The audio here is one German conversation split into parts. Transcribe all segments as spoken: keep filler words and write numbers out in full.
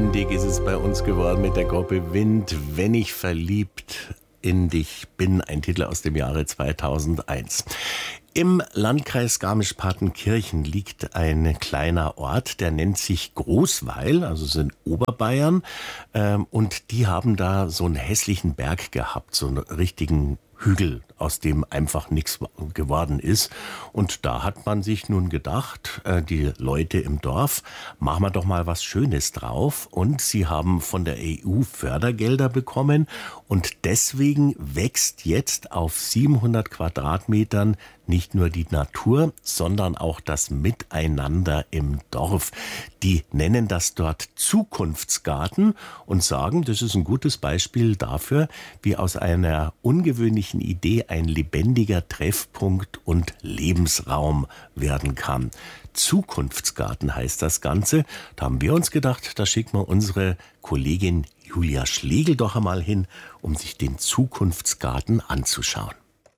windig ist es bei uns geworden mit der Gruppe Wind. Wenn ich verliebt in dich bin, ein Titel aus dem Jahre zweitausendeins. Im Landkreis Garmisch-Partenkirchen liegt ein kleiner Ort, der nennt sich Großweil, also es ist in Oberbayern. Ähm, und die haben da so einen hässlichen Berg gehabt, so einen richtigen Hügel, aus dem einfach nichts geworden ist. Und da hat man sich nun gedacht, äh, die Leute im Dorf, machen wir doch mal was Schönes drauf. Und sie haben von der E U Fördergelder bekommen. Und deswegen wächst jetzt auf siebenhundert Quadratmetern nicht nur die Natur, sondern auch das Miteinander im Dorf. Die nennen das dort Zukunftsgarten und sagen, das ist ein gutes Beispiel dafür, wie aus einer ungewöhnlichen Idee ein lebendiger Treffpunkt und Lebensraum werden kann. Zukunftsgarten heißt das Ganze. Da haben wir uns gedacht, da schicken wir unsere Kollegin Julia Schlegel doch einmal hin, um sich den Zukunftsgarten anzuschauen.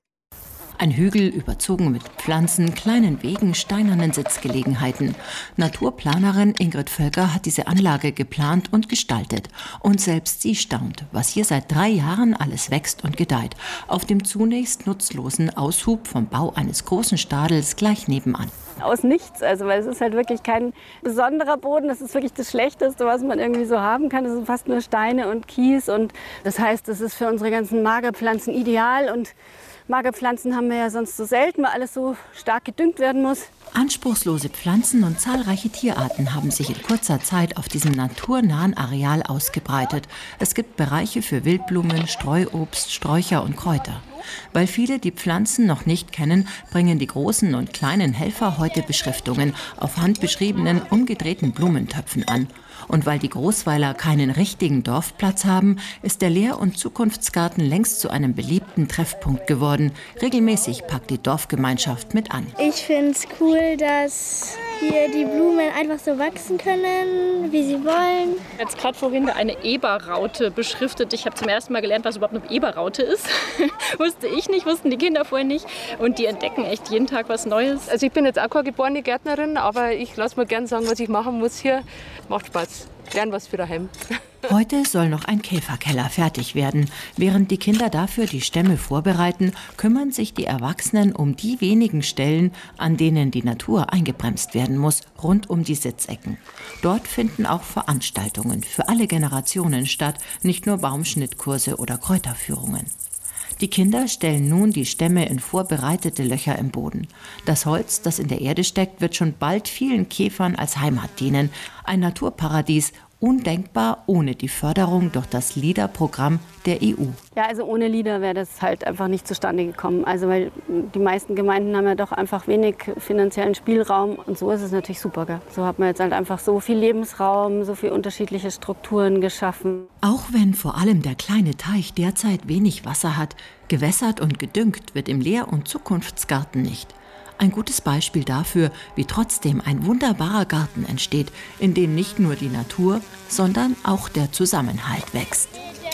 Ein Hügel überzogen mit Pflanzen, kleinen Wegen, steinernen Sitzgelegenheiten. Naturplanerin Ingrid Völker hat diese Anlage geplant und gestaltet. Und selbst sie staunt, was hier seit drei Jahren alles wächst und gedeiht. Auf dem zunächst nutzlosen Aushub vom Bau eines großen Stadels gleich nebenan. Aus nichts, also weil es ist halt wirklich kein besonderer Boden, das ist wirklich das Schlechteste, was man irgendwie so haben kann. Das sind fast nur Steine und Kies und das heißt, das ist für unsere ganzen Magerpflanzen ideal und Magerpflanzen haben wir ja sonst so selten, weil alles so stark gedüngt werden muss. Anspruchslose Pflanzen und zahlreiche Tierarten haben sich in kurzer Zeit auf diesem naturnahen Areal ausgebreitet. Es gibt Bereiche für Wildblumen, Streuobst, Sträucher und Kräuter. Weil viele die Pflanzen noch nicht kennen, bringen die großen und kleinen Helfer heute Beschriftungen auf handbeschriebenen, umgedrehten Blumentöpfen an. Und weil die Großweiler keinen richtigen Dorfplatz haben, ist der Lehr- und Zukunftsgarten längst zu einem beliebten Treffpunkt geworden. Regelmäßig packt die Dorfgemeinschaft mit an. Ich finde es cool, dass hier die Blumen einfach so wachsen können, wie sie wollen. Jetzt gerade vorhin eine Eberraute beschriftet. Ich habe zum ersten Mal gelernt, was überhaupt eine Eberraute ist. Wusste ich nicht, wussten die Kinder vorher nicht. Und die entdecken echt jeden Tag was Neues. Also ich bin jetzt auch keine geborene Gärtnerin, aber ich lasse mir gerne sagen, was ich machen muss hier. Macht Spaß. Lern was für daheim. Heute soll noch ein Käferkeller fertig werden. Während die Kinder dafür die Stämme vorbereiten, kümmern sich die Erwachsenen um die wenigen Stellen, an denen die Natur eingebremst werden muss, rund um die Sitzecken. Dort finden auch Veranstaltungen für alle Generationen statt, nicht nur Baumschnittkurse oder Kräuterführungen. Die Kinder stellen nun die Stämme in vorbereitete Löcher im Boden. Das Holz, das in der Erde steckt, wird schon bald vielen Käfern als Heimat dienen. Ein Naturparadies, undenkbar ohne die Förderung durch das LEADER-Programm der E U. Ja, also ohne LEADER wäre das halt einfach nicht zustande gekommen. Also weil die meisten Gemeinden haben ja doch einfach wenig finanziellen Spielraum und so ist es natürlich super. Gell? So hat man jetzt halt einfach so viel Lebensraum, so viele unterschiedliche Strukturen geschaffen. Auch wenn vor allem der kleine Teich derzeit wenig Wasser hat, gewässert und gedüngt wird im Lehr- und Zukunftsgarten nicht. Ein gutes Beispiel dafür, wie trotzdem ein wunderbarer Garten entsteht, in dem nicht nur die Natur, sondern auch der Zusammenhalt wächst.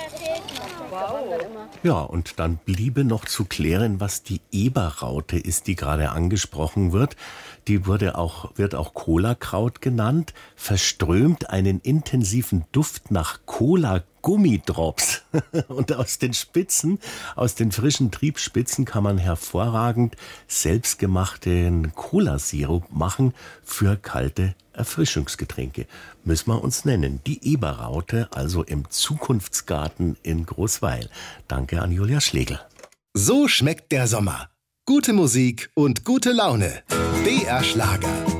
Ja, und dann bliebe noch zu klären, was die Eberraute ist, die gerade angesprochen wird. Die wurde auch, wird auch Cola-Kraut genannt, verströmt einen intensiven Duft nach Cola-Gummidrops. Und aus den Spitzen, aus den frischen Triebspitzen kann man hervorragend selbstgemachten Cola-Sirup machen für kalte Erfrischungsgetränke. Müssen wir uns nennen. Die Eberraute, also im Zukunftsgarten in Großweil. Danke an Julia Schlegel. So schmeckt der Sommer. Gute Musik und gute Laune. B R Schlager.